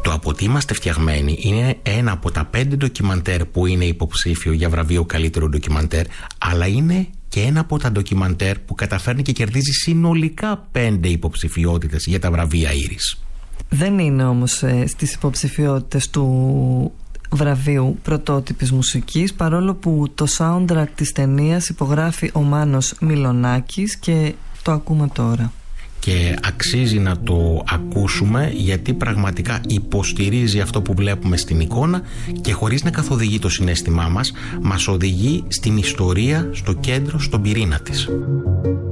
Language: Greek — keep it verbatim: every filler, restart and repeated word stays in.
Το «Από τι είμαστε φτιαγμένοι» είναι ένα από τα πέντε ντοκιμαντέρ που είναι υποψήφιο για βραβείο καλύτερο ντοκιμαντέρ, αλλά είναι και ένα από τα ντοκιμαντέρ που καταφέρνει και κερδίζει συνολικά πέντε υποψηφιότητες για τα βραβεία Ήρις. Δεν είναι όμως ε, στις υποψηφιότητες του βραβείου πρωτότυπης μουσικής, παρόλο που το soundtrack της ταινίας υπογράφει ο Μάνος Μιλονάκης και το ακούμε τώρα. Και αξίζει να το ακούσουμε, γιατί πραγματικά υποστηρίζει αυτό που βλέπουμε στην εικόνα και χωρίς να καθοδηγεί το συναίσθημά μας, μας οδηγεί στην ιστορία, στο κέντρο, στον πυρήνα της.